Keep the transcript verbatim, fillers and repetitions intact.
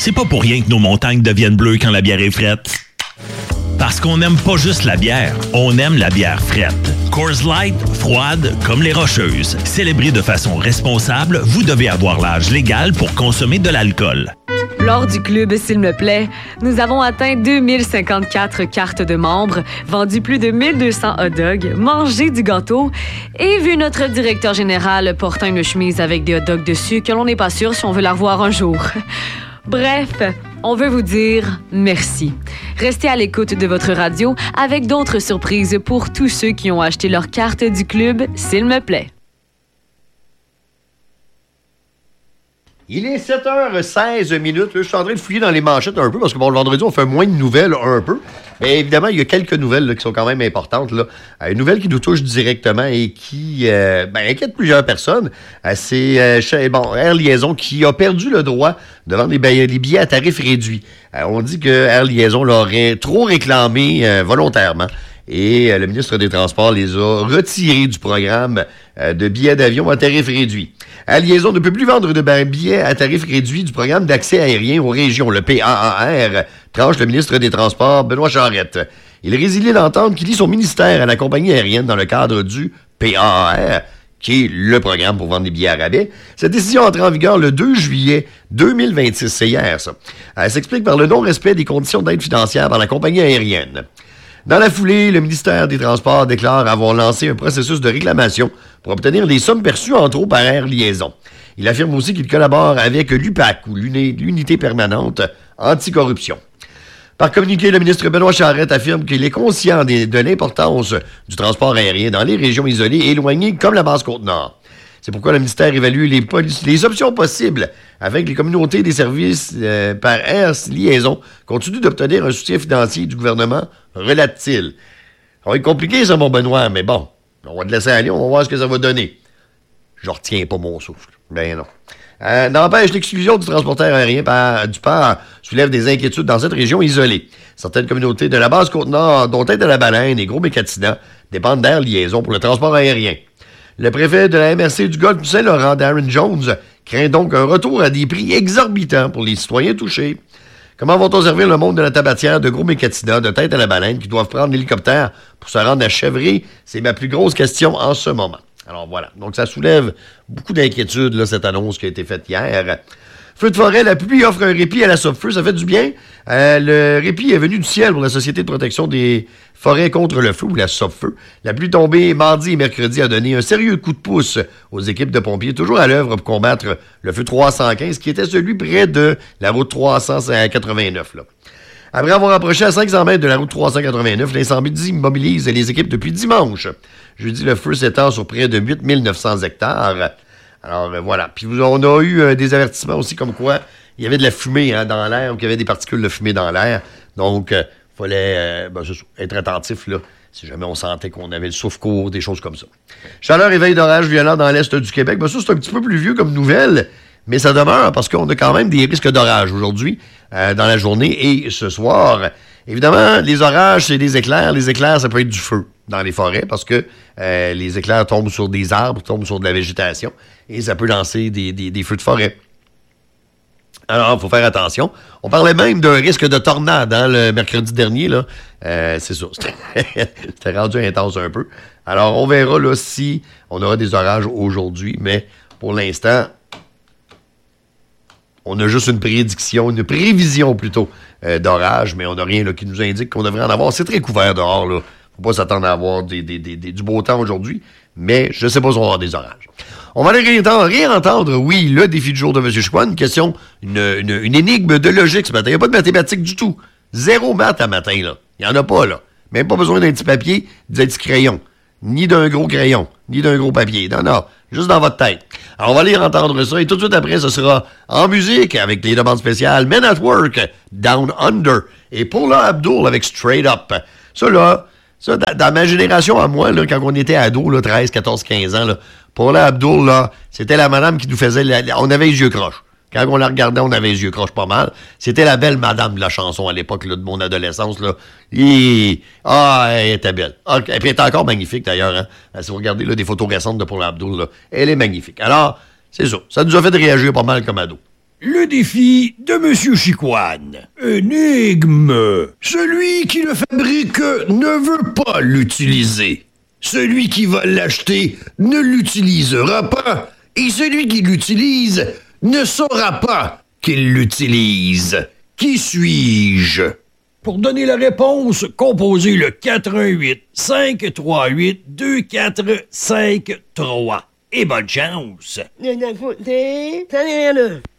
C'est pas pour rien que nos montagnes deviennent bleues quand la bière est frette. Parce qu'on n'aime pas juste la bière, on aime la bière frette. Coors Light, froide comme les rocheuses. Célébrée de façon responsable, vous devez avoir l'âge légal pour consommer de l'alcool. Lors du club S'il me plaît, nous avons atteint deux mille cinquante-quatre cartes de membres, vendu plus de mille deux cents hot dogs, mangé du gâteau et vu notre directeur général portant une chemise avec des hot dogs dessus que l'on n'est pas sûr si on veut la revoir un jour. Bref, on veut vous dire merci. Restez à l'écoute de votre radio avec d'autres surprises pour tous ceux qui ont acheté leur carte du club S'il me plaît. Il est sept heures seize minutes. Là, je suis en train de fouiller dans les manchettes un peu parce que bon, le vendredi, on fait moins de nouvelles un peu. Mais évidemment, il y a quelques nouvelles là, qui sont quand même importantes. Là. Une nouvelle qui nous touche directement et qui euh, ben, inquiète plusieurs personnes. Euh, c'est euh, chez, bon, Air Liaison qui a perdu le droit de vendre les billets, les billets à tarif réduit. Euh, on dit que Air Liaison l'aurait trop réclamé euh, volontairement. Et euh, le ministre des Transports les a retirés du programme euh, de billets d'avion à tarif réduit. Air Liaison ne peut plus vendre de billets à tarif réduit du programme d'accès aérien aux régions, le P A A R, tranche le ministre des Transports, Benoît Charette. Il résilie l'entente qui lie son ministère à la compagnie aérienne dans le cadre du P A A R, qui est le programme pour vendre des billets à rabais. Cette décision entre en vigueur le deux juillet deux mille vingt-six, c'est hier ça. Elle s'explique par le non-respect des conditions d'aide financière par la compagnie aérienne. Dans la foulée, le ministère des Transports déclare avoir lancé un processus de réclamation pour obtenir les sommes perçues entre autres par Air Liaison. Il affirme aussi qu'il collabore avec l'U P A C, ou l'Unité permanente anticorruption. Par communiqué, le ministre Benoît Charette affirme qu'il est conscient de, de l'importance du transport aérien dans les régions isolées et éloignées comme la Basse-Côte-Nord. C'est pourquoi le ministère évalue les, les options possibles avec les communautés des services euh, par Air Liaison, continue d'obtenir un soutien financier du gouvernement, relate-t-il. Ça va être compliqué, ça, mon Benoît, mais bon, on va te laisser aller, on va voir ce que ça va donner. Je retiens pas mon souffle. Ben non. Euh, n'empêche, l'exclusion du transporteur aérien par, du port soulève des inquiétudes dans cette région isolée. Certaines communautés de la Basse-Côte-Nord, dont Tête-de-la-Baleine et Gros-Mécatina, dépendent d'Air Liaison pour le transport aérien. Le préfet de la M R C du Golfe du Saint-Laurent, Darren Jones, craint donc un retour à des prix exorbitants pour les citoyens touchés. Comment vont-on servir le monde de la tabatière de Gros-Mécatina, de Tête-à-la-Baleine, qui doivent prendre l'hélicoptère pour se rendre à Chevré? C'est ma plus grosse question en ce moment. Alors voilà, donc ça soulève beaucoup d'inquiétudes, là, cette annonce qui a été faite hier. Feu de forêt, la pluie offre un répit à la Sopfeu, ça fait du bien. Euh, le répit est venu du ciel pour la Société de protection des forêts contre le feu, ou la Sopfeu. La pluie tombée mardi et mercredi a donné un sérieux coup de pouce aux équipes de pompiers, toujours à l'œuvre pour combattre le feu trois cent quinze, qui était celui près de la route trois cent quatre-vingt-neuf. Là. Après avoir approché à cinq cents mètres de la route trois cent quatre-vingt-neuf, l'incendie mobilise les équipes depuis dimanche. Jeudi, le feu s'étend sur près de huit mille neuf cents hectares. Alors, euh, voilà. Puis on a eu euh, des avertissements aussi comme quoi il y avait de la fumée hein, dans l'air, ou qu'il y avait des particules de fumée dans l'air. Donc, il euh, fallait euh, ben, être attentif, là, si jamais on sentait qu'on avait le souffle court, des choses comme ça. Chaleur et veille d'orage violent dans l'est du Québec. Ben, ça, c'est un petit peu plus vieux comme nouvelle, mais ça demeure parce qu'on a quand même des risques d'orage aujourd'hui, euh, dans la journée et ce soir. Évidemment, les orages, c'est des éclairs. Les éclairs, ça peut être du feu dans les forêts parce que euh, les éclairs tombent sur des arbres, tombent sur de la végétation et ça peut lancer des, des, des feux de forêt. Alors, il faut faire attention. On parlait même d'un risque de tornade hein, le mercredi dernier. Là. Euh, c'est ça. C'était rendu intense un peu. Alors, on verra là, si on aura des orages aujourd'hui, mais pour l'instant, on a juste une prédiction, une prévision plutôt euh, d'orage, mais on n'a rien là, qui nous indique qu'on devrait en avoir. C'est très couvert dehors. Là. Faut pas s'attendre à avoir des, des, des, des, du beau temps aujourd'hui, mais je ne sais pas si on va avoir des orages. On va aller réentendre, réentendre, oui, le défi du jour de M. Chicoine, une question, une, une, une énigme de logique ce matin. Il n'y a pas de mathématiques du tout. Zéro maths à matin, là. Il n'y en a pas, là. Même pas besoin d'un petit papier, d'un petit crayon. Ni d'un gros crayon, ni d'un gros papier. Non, non, juste dans votre tête. Alors, on va aller entendre ça, et tout de suite après, ce sera en musique, avec les demandes spéciales Men at Work, Down Under, et Paula Abdul avec Straight Up. Ça, là, ça, dans, dans ma génération à moi, là, quand on était ados, là, treize, quatorze, quinze ans, là, Paula Abdul, là, c'était la madame qui nous faisait... La, la, on avait les yeux croches. Quand on la regardait, on avait les yeux croches pas mal. C'était la belle madame de la chanson à l'époque là, de mon adolescence. Là. Et... Ah, elle était belle. Ah, et puis elle était encore magnifique, d'ailleurs. Hein. Si vous regardez là, des photos récentes de Paula Abdul, là, elle est magnifique. Alors, c'est ça. Ça nous a fait réagir pas mal comme ado. Le défi de Monsieur Chicoine. Énigme. Celui qui le fabrique ne veut pas l'utiliser. Celui qui va l'acheter ne l'utilisera pas. Et celui qui l'utilise ne saura pas qu'il l'utilise. Qui suis-je? Pour donner la réponse, composez le quatre un huit, cinq trois huit, deux quatre cinq trois. Et bonne chance!